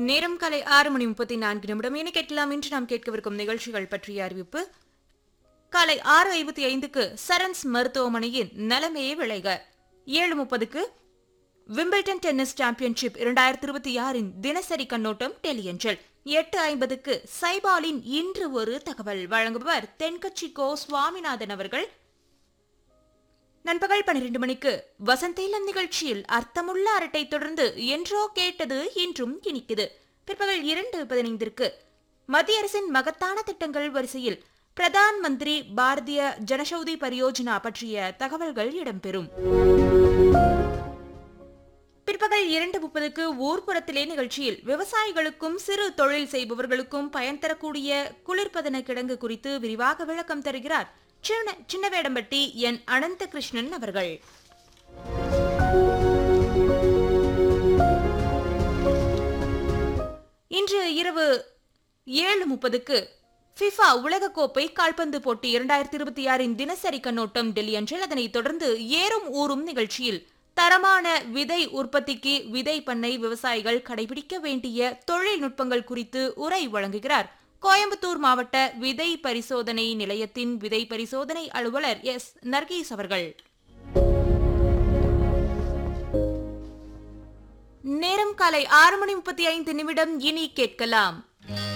நேரம் காலை 6:34 என கேட்கலாம். இன்று நாம் கேட்கவிருக்கும் நிகழ்ச்சிகள் பற்றிய அறிவிப்பு. காலை 6:55க்கு சரண்ஸ் மருத்துவமனையின் நலமே விளைக. 7:30க்கு விம்பிள்டன் டென்னிஸ் சாம்பியன்ஷிப் 2026 தினசரி கண்ணோட்டம் டெலியஞ்சல். 8:50க்கு சைபாலின் இன்று ஒரு தகவல் வழங்குபவர் தென்கட்சி கோ சுவாமிநாதன் அவர்கள். நண்பகல் 12 மணிக்கு வசந்தேலம் நிகழ்ச்சியில் அர்த்தமுள்ள அரட்டை தொடர்ந்து என்றோ கேட்டது இன்றும் இனிக்குது. பிற்பகல் 2:15ற்கு மத்திய அரசின் மகத்தான திட்டங்கள் வரிசையில் பிரதான் மந்திரி பாரதிய ஜனசௌதி பரியோஜனா பற்றிய தகவல்கள் இடம்பெறும். பிற்பகல் 2:30க்கு ஊர்ப்புறத்திலே நிகழ்ச்சியில் விவசாயிகளுக்கும் சிறு தொழில் செய்பவர்களுக்கும் பயன் தரக்கூடிய குளிர்பதன கிடங்கு குறித்து விரிவாக விளக்கம் தருகிறார் சின்னவேடம்பட்டி என் அனந்த கிருஷ்ணன் அவர்கள். இன்று இரவு 7:30க்கு ஃபிஃபா உலகக்கோப்பை கால்பந்து போட்டி 2026 தினசரி கண்ணோட்டம் டெல்லியன்றில். அதனைத் தொடர்ந்து ஏறும் ஊறும் நிகழ்ச்சியில் தரமான விதை உற்பத்திக்கு விதை பண்ணை விவசாயிகள் கடைபிடிக்க வேண்டிய தொழில்நுட்பங்கள் குறித்து உரை வழங்குகிறார் கோயம்புத்தூர் மாவட்ட விதை பரிசோதனை நிலையத்தின் விதை பரிசோதனை அலுவலர் எஸ் நர்கீஸ் அவர்கள். நேரம் காலை 6:35 இனி கேட்கலாம்